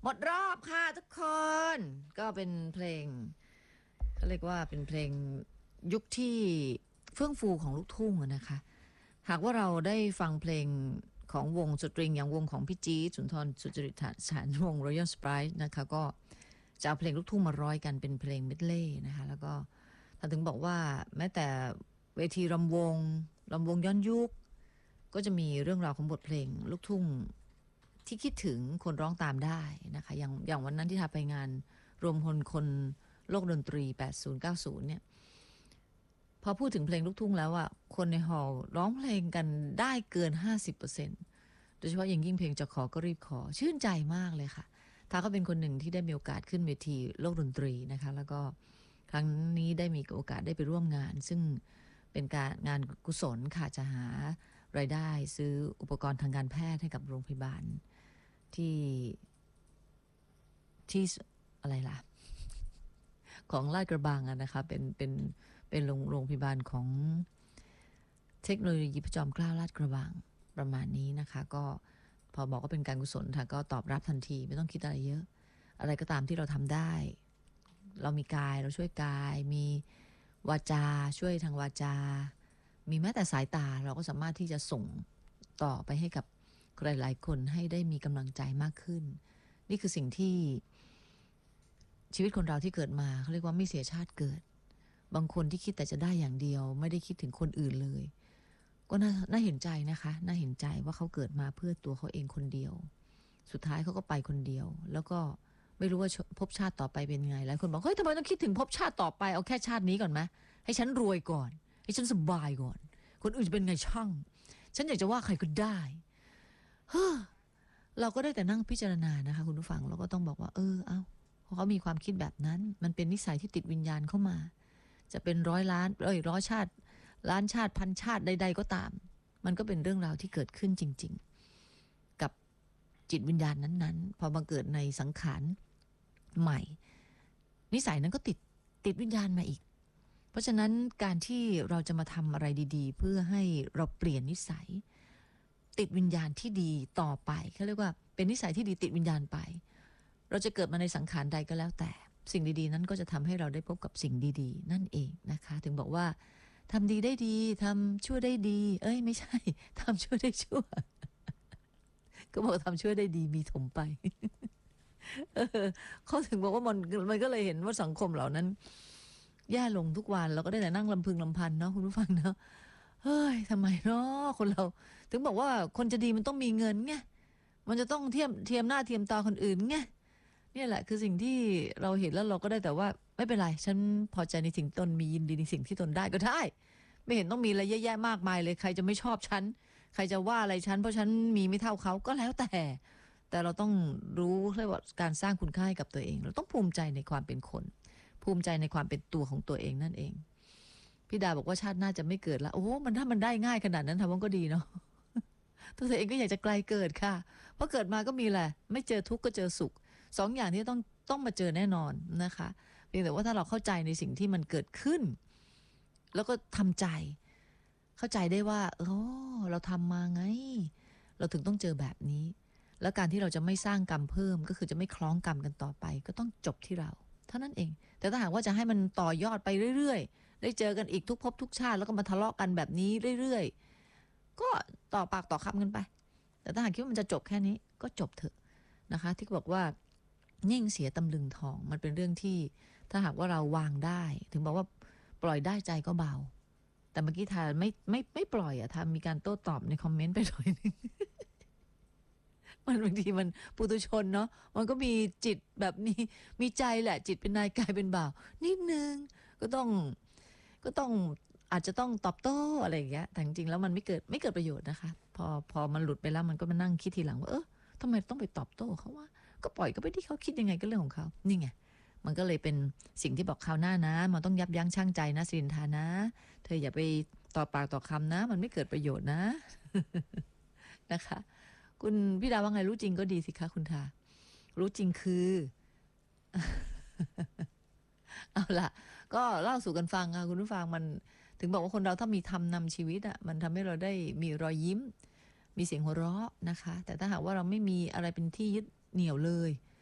หมดรอบค่ะทุกคนก็เป็นเพลงเขาเรียกว่าเป็นเพลงยุคที่เฟื่องฟูของลูกทุ่งนะคะหากว่าเราได้ฟังเพลงของวงสตริงอย่างวงของพี่จี๊ดสุนทรสุจริตสารวง Royal Sprite นะคะก็จะเอาเพลงลูกทุ่งมาร้อยกันเป็นเพลงเมดเล่นะคะแล้วก็ถ้าถึงบอกว่าแม้แต่เวทีรำวงย้อนยุคก็จะมีเรื่องราวของบทเพลงลูกทุ่งที่คิดถึงคนร้องตามได้นะคะอย่างวันนั้นที่ทาไปงานรวมพลคนโลกดนตรี80-90เนี่ยพอพูดถึงเพลงลูกทุ่งแล้วอ่ะคนในฮอลล์ร้องเพลงกันได้เกิน 50%โดยเฉพาะอย่างยิ่งเพลงจะขอก็รีบขอชื่นใจมากเลยค่ะทาก็เป็นคนหนึ่งที่ได้มีโอกาสขึ้นเวทีโลกดนตรีนะคะแล้วก็ครั้งนี้ได้มีโอกาสได้ไปร่วมงานซึ่งเป็นการงานกุศลค่ะจะหารายได้ซื้ออุปกรณ์ทางการแพทย์ให้กับโรงพยาบาลที่อะไรล่ะของลาดกระบังนะคะเป็นโรงพยาบาลของเทคโนโลยีพระจอมเกล้าลาดกระบังประมาณนี้นะคะก็พอบอกว่าเป็นการกุศลค่ะก็ตอบรับทันทีไม่ต้องคิดอะไรเยอะอะไรก็ตามที่เราทำได้เรามีกายเราช่วยกายมีวาจาช่วยทางวาจามีแม้แต่สายตาเราก็สามารถที่จะส่งต่อไปให้กับใครหลายคนให้ได้มีกำลังใจมากขึ้นนี่คือสิ่งที่ชีวิตคนเราที่เกิดมาเขาเรียกว่าไม่เสียชาติเกิดบางคนที่คิดแต่จะได้อย่างเดียวไม่ได้คิดถึงคนอื่นเลยก็น่าเห็นใจนะคะน่าเห็นใจว่าเขาเกิดมาเพื่อตัวเขาเองคนเดียวสุดท้ายเขาก็ไปคนเดียวแล้วก็ไม่รู้ว่าภพชาติต่อไปเป็นไงหลายคนบอกเฮ้ยทำไมต้องคิดถึงภพชาติต่อไปเอาแค่ชาตินี้ก่อนไหมให้ฉันรวยก่อนให้ฉันสบายก่อนคนอื่นจะเป็นไงช่างฉันอยากจะว่าใครก็ได้เฮ้อเราก็ได้แต่นั่งพิจารณานะคะคุณผู้ฟังเราก็ต้องบอกว่าเอ้าเขามีความคิดแบบนั้นมันเป็นนิสัยที่ติดวิญญาณเข้ามาจะเป็นร้อยชาติล้านชาติพันชาติใดๆก็ตามมันก็เป็นเรื่องราวที่เกิดขึ้นจริงๆกับจิตวิญญาณนั้นๆพอมาเกิดในสังขารใหม่นิสัยนั้นก็ติดวิญญาณมาอีกเพราะฉะนั้นการที่เราจะมาทำอะไรดีๆเพื่อให้เราเปลี่ยนนิสัยติดวิญญาณที่ดีต่อไปเขาเรียกว่าเป็นนิสัยที่ดีติดวิญญาณไปเราจะเกิดมาในสังขารใดก็แล้วแต่สิ่งดีๆนั้นก็จะทำให้เราได้พบกับสิ่งดีๆนั่นเองนะคะถึงบอกว่าทำดีได้ดีทำชั่วได้ดีไม่ใช่ทำชั่วได้ชั่วก็บอกทำชั่วได้ดีมีถมไปเขาถึงบอกว่ามันก็เลยเห็นว่าสังคมเหล่านั้นแย่ลงทุกวันเราก็ได้แต่นั่งลำพึงลำพันเนาะคุณผู้ฟังเนาะเฮ้ยทำไมเนาะคนเราถึงบอกว่าคนจะดีมันต้องมีเงินไงมันจะต้องเทียมหน้าเทียมตาคนอื่นไงเนี่ยแหละคือสิ่งที่เราเห็นแล้วเราก็ได้แต่ว่าไม่เป็นไรฉันพอใจในสิ่งตนมียินดีในสิ่งที่ตนได้ก็ได้ไม่เห็นต้องมีอะไรเยอะแยะมากมายเลยใครจะไม่ชอบฉันใครจะว่าอะไรฉันเพราะฉันมีไม่เท่าเขาก็แล้วแต่เราต้องรู้เรียกว่าการสร้างคุณค่าให้กับตัวเองเราต้องภูมิใจในความเป็นคนภูมิใจในความเป็นตัวของตัวเองนั่นเองพี่ดาบอกว่าชาติหน้าจะไม่เกิดละโอ้ถ้ามันได้ง่ายขนาดนั้นทำว่าก็ดีเนาะตัวเองก็อยากจะไกลเกิดค่ะเพราะเกิดมาก็มีแหละไม่เจอทุกข์ก็เจอสุขสองอย่างที่ต้องมาเจอแน่นอนนะคะเพียงแต่ว่าถ้าเราเข้าใจในสิ่งที่มันเกิดขึ้นแล้วก็ทำใจเข้าใจได้ว่าเราทำมาไงเราถึงต้องเจอแบบนี้แล้วการที่เราจะไม่สร้างกรรมเพิ่มก็คือจะไม่คล้องกรรมกันต่อไปก็ต้องจบที่เราเท่านั้นเองแต่ถ้าหากว่าจะให้มันต่อยอดไปเรื่อยๆได้เจอกันอีกทุกภพทุกชาติแล้วก็มาทะเลาะกันแบบนี้เรื่อยๆก็ต่อปากต่อคำกันไปแต่ถ้าหากคิดว่ามันจะจบแค่นี้ก็จบเถอะนะคะที่บอกว่ายิ่งเสียตำลึงทองมันเป็นเรื่องที่ถ้าหากว่าเราวางได้ถึงบอกว่าปล่อยได้ใจก็เบาแต่เมื่อกี้ทาไม่ปล่อยทามีการโต้ตอบในคอมเมนต์ไปหน่อยนึง มันบางทีมันปุถุชนเนาะมันก็มีจิตแบบมีใจแหละจิตเป็นนายกายเป็นบ่าวนิดนึงก็ต้องอาจจะต้องตอบโต้อะไรอย่างเงี้ยแต่จริงๆแล้วมันไม่เกิดประโยชน์นะคะพอมันหลุดไปแล้วมันก็มานั่งคิดทีหลังว่าทำไมต้องไปตอบโต้เขาว่าก็ปล่อยก็ไปที่เขาคิดยังไงก็เรื่องของเขานี่ไงมันก็เลยเป็นสิ่งที่บอกคราวหน้านะมันต้องยับยั้งชั่งใจนะสิรินทานะเธออย่าไปต่อปากต่อคำนะมันไม่เกิดประโยชน์นะ นะคะคุณพี่ดาว่าไงรู้จริงก็ดีสิคะคุณทารู้จริงคือเอาล่ะก็เล่าสู่กันฟังค่ะคุณผู้ฟังมันถึงบอกว่าคนเราถ้ามีธรรมนำชีวิตมันทำให้เราได้มีรอยยิ้มมีเสียงหัวเราะนะคะแต่ถ้าหากว่าเราไม่มีอะไรเป็นที่ยึดเหนี่ยวเลย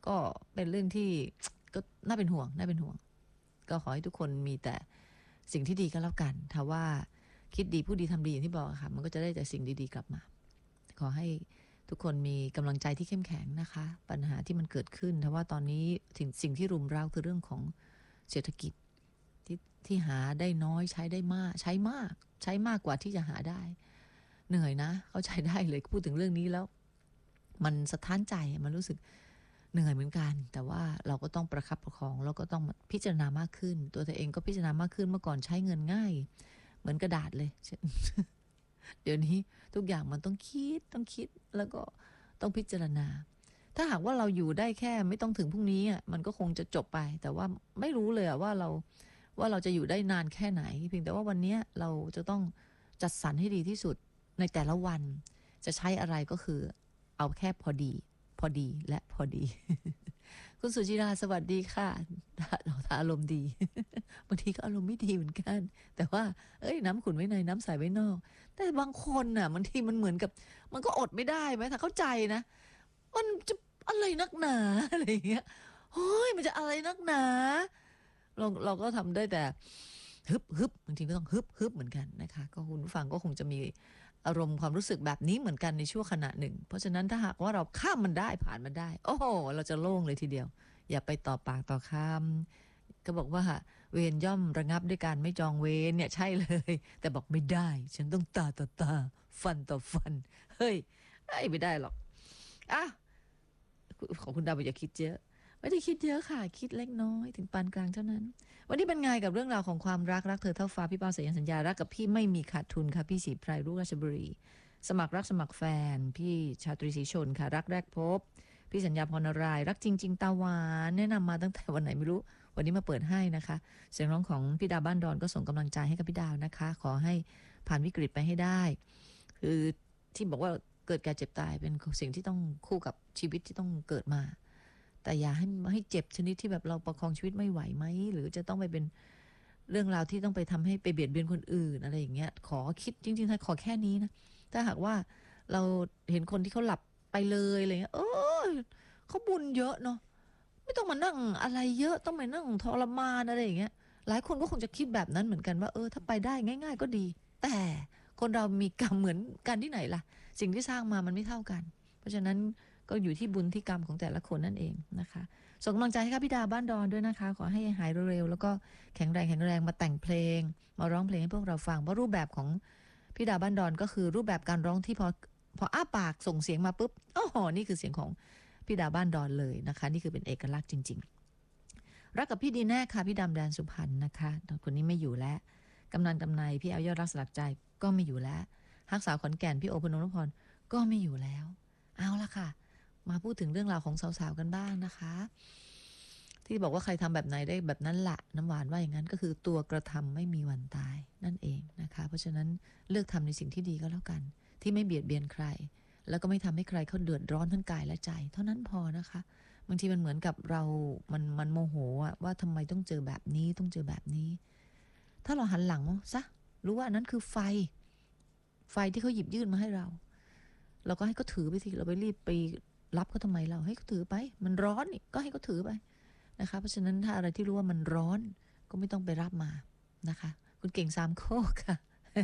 ก็เป็นเรื่องที่ก็น่าเป็นห่วงก็ขอให้ทุกคนมีแต่สิ่งที่ดีก็แล้วกันถ้าว่าคิดดีพูดดีทำดีอย่างที่บอกค่ะมันก็จะได้แต่สิ่งดีๆกลับมาขอให้ทุกคนมีกำลังใจที่เข้มแข็งนะคะปัญหาที่มันเกิดขึ้นถ้าว่าตอนนี้สิ่งที่รุมเร้าคือเรื่องของเศรษฐกิจที่หาได้น้อยใช้ได้มากใช้มากกว่าที่จะหาได้เหนื่อยนะเข้าใจได้เลยพูดถึงเรื่องนี้แล้วมันสะท้านใจมันรู้สึกเหนื่อยเหมือนกันแต่ว่าเราก็ต้องประคับประคองแล้วก็ต้องพิจารณามากขึ้นตัวเธอเองก็พิจารณามากขึ้นเมื่อก่อนใช้เงินง่ายเหมือนกระดาษเลย เดี๋ยวนี้ทุกอย่างมันต้องคิดแล้วก็ต้องพิจารณาถ้าหากว่าเราอยู่ได้แค่ไม่ต้องถึงพรุ่งนี้อ่ะมันก็คงจะจบไปแต่ว่าไม่รู้เลยว่าเราจะอยู่ได้นานแค่ไหนเพียงแต่ว่าวันนี้เราจะต้องจัดสรรให้ดีที่สุดในแต่ละวันจะใช้อะไรก็คือเอาแค่พอดีและพอดี คุณสุจิราสวัสดีค่ะถ้าอารมณ์ดี บางทีก็อารมณ์ไม่ดีเหมือนกันแต่ว่าน้ำขุ่นไว้ในน้ำใสไว้นอกแต่บางคนน่ะบางทีมันเหมือนกับมันก็อดไม่ได้ไหมถ้าเข้าใจนะมันจะอะไรนักหนาอะไรอย่างเงี้ยเฮ้ยมันจะอะไรนักหนาเราก็ทำได้แต่ฮึบบางทีก็ต้องฮึบเหมือนกันนะคะก็คุณผู้ฟังก็คงจะมีอารมณ์ความรู้สึกแบบนี้เหมือนกันในช่วงขณะหนึ่งเพราะฉะนั้นถ้าหากว่าเราข้ามมันได้ผ่านมันได้โอ้โหเราจะโล่งเลยทีเดียวอย่าไปต่อปากต่อคำก็บอกว่าเวรย่อมระงับด้วยการไม่จองเวรเนี่ยใช่เลยแต่บอกไม่ได้ฉันต้องตาต่อตาฟันต่อฟันเฮ้ยไม่ได้หรอกอ่ะของคุณดาวอย่าคิดเยอะไม่ได้คิดเยอะค่ะคิดเล็กน้อยถึงปานกลางเท่านั้นวันนี้เป็นไงกับเรื่องราวของความรักเธอเท่าฟ้าพี่เป้าสายันสัญญารักกับพี่ไม่มีขาดทุนค่ะพี่ศรีไพรรุ่งราชบุรีสมัครรักสมัครแฟนพี่ชาตรีศรีชนค่ะรักแรกพบพี่สัญญาพรนารายรักจริงๆตาหวานแนะนำมาตั้งแต่วันไหนไม่รู้วันนี้มาเปิดให้นะคะเสียงร้องของพี่ดาวบ้านดอนก็ส่งกำลังใจให้กับพี่ดาวนะคะขอให้ผ่านวิกฤตไปให้ได้คือที่บอกว่าเกิดแก่เจ็บตายเป็นสิ่งที่ต้องคู่กับชีวิตที่ต้องเกิดมาแต่อย่าให้เจ็บชนิดที่แบบเราประคองชีวิตไม่ไหวไหมหรือจะต้องไปเป็นเรื่องราวที่ต้องไปทำให้ไปเบียดเบียนคนอื่นอะไรอย่างเงี้ยขอคิดจริงๆถ้าขอแค่นี้นะถ้าหากว่าเราเห็นคนที่เขาหลับไปเลยอะไรเงี้ยเขาบุญเยอะเนาะไม่ต้องมานั่งอะไรเยอะต้องไปนั่งทรมานอะไรอย่างเงี้ยหลายคนก็คงจะคิดแบบนั้นเหมือนกันว่าถ้าไปได้ง่ายๆก็ดีแต่คนเรามีกรรมเหมือนกันที่ไหนล่ะสิ่งที่สร้างมามันไม่เท่ากันเพราะฉะนั้นก็อยู่ที่บุญที่กรรมของแต่ละคนนั่นเองนะคะส่งกำลังใจให้ครับพี่ดาบ้านดอนด้วยนะคะขอให้หายเร็วๆแล้วก็แข็งแรงมาแต่งเพลงมาร้องเพลงให้พวกเราฟังเพราะรูปแบบของพี่ดาบ้านดอนก็คือรูปแบบการร้องที่พออ้าปากส่งเสียงมาปุ๊บโอ้โหนี่คือเสียงของพี่ดาบ้านดอนเลยนะคะนี่คือเป็นเอกลักษณ์จริงๆรักกับพี่ดีแน่ค่ะพี่ดำแดนสุพรรณนะคะคนนี้ไม่อยู่แล้วกำนัยพี่เอายอดรักสลักใจก็ไม่อยู่แล้วฮักสาวขอนแก่นพี่โอพนนพรก็ไม่อยู่แล้วเอาละค่ะมาพูดถึงเรื่องราวของสาวๆกันบ้างนะคะที่บอกว่าใครทำแบบไหนได้แบบนั้นละน้ำหวานว่าอย่างนั้นก็คือตัวกระทำไม่มีวันตายนั่นเองนะคะเพราะฉะนั้นเลือกทำในสิ่งที่ดีก็แล้วกันที่ไม่เบียดเบียนใครแล้วก็ไม่ทำให้ใครเขาเดือดร้อนทั้งกายและใจเท่านั้นพอนะคะบางทีมันเหมือนกับเรามันโมโหว่าทำไมต้องเจอแบบนี้ต้องเจอแบบนี้ถ้าเราหันหลังซะรู้ว่านั้นคือไฟที่เขาหยิบยื่นมาให้เราก็ให้เขาถือไปสิเราไปรีบไปรับเขาทำไมเราให้เขาถือไปมันร้อนนี่ก็ให้เขาถือไปนะคะเพราะฉะนั้นถ้าอะไรที่รู้ว่ามันร้อนก็ไม่ต้องไปรับมานะคะคุณเก่งสามโคกค่ะ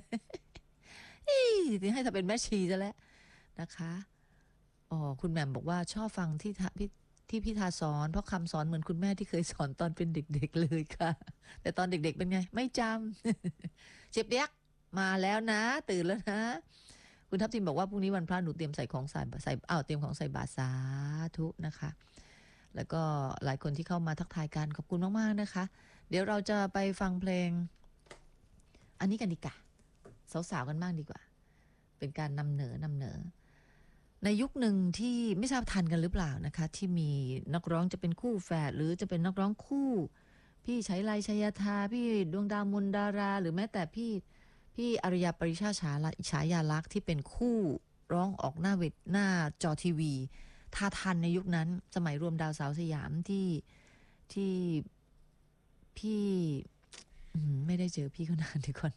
ที่ให้ถ้าเป็นแม่ชีซะแล้วนะคะคุณแหม่มบอกว่าชอบฟังที่พี่ทาสอนเพราะคำสอนเหมือนคุณแม่ที่เคยสอนตอนเป็นเด็กๆเลยค่ะแต่ตอนเด็กๆเป็นไงไม่จำเจ็บเปียกมาแล้วนะตื่นแล้วนะคุณทัพทิมบอกว่าพรุ่งนี้วันพระหนูเตรียมใส่ของใส่เตรียมของใส่บาตรสาธุนะคะแล้วก็หลายคนที่เข้ามาทักทายกันขอบคุณมากๆนะคะเดี๋ยวเราจะไปฟังเพลงอันนี้กันดีกว่าสาวๆกันบ้างดีกว่าเป็นการนำเหนอในยุคหนึ่งที่ไม่ทราบทันกันหรือเปล่านะคะที่มีนักร้องจะเป็นคู่แฝดหรือจะเป็นนักร้องคู่พี่ชัยไลชัยธาพี่ดวงดาวมนดาราหรือแม้แต่พี่อารยาปริชาฉายาลักษณ์ที่เป็นคู่ร้องออกหน้าจอทีวีท่าทันในยุคนั้นสมัยรวมดาวสาวสยามที่พี่ไม่ได้เจอพี่เขานานดีก่อน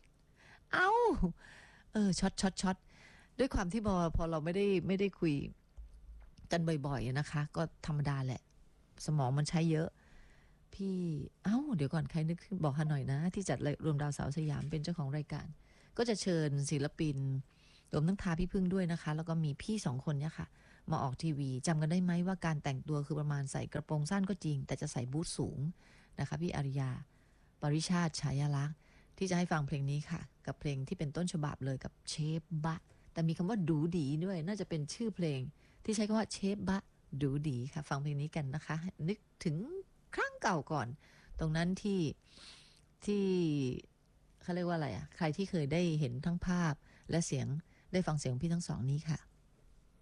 ช็อตด้วยความที่พอเราไม่ได้คุยกันบ่อยๆนะคะก็ธรรมดาแหละสมองมันใช้เยอะพี่เดี๋ยวก่อนใครนึกขึ้นบอกฮาหน่อยนะที่จัดรวมดาวสาวสยามเป็นเจ้าของรายการก็จะเชิญศิลปินรวมทั้งทาพี่พึ่งด้วยนะคะแล้วก็มีพี่2 คนเนี่ยค่ะมาออกทีวีจำกันได้ไหมว่าการแต่งตัวคือประมาณใส่กระโปรงสั้นก็จริงแต่จะใส่บูทสูงนะคะพี่อาริยาปริชาติฉายาลักษณ์ที่จะให้ฟังเพลงนี้ค่ะกับเพลงที่เป็นต้นฉบับเลยกับเชฟบะแต่มีคำว่าดูดีด้วยน่าจะเป็นชื่อเพลงที่ใช้คำว่าเชฟบะดูดีค่ะฟังเพลงนี้กันนะคะนึกถึงครั้งเก่าก่อนตรงนั้นที่เขาเรียกว่าอะไรใครที่เคยได้เห็นทั้งภาพและเสียงได้ฟังเสียงพี่ทั้งสองนี้ค่ะ